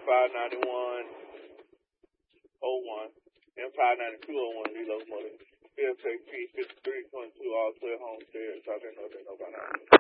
M59101, M59201, these locomotives. PSX P5322, all clear homestead, so I didn't know that nobody.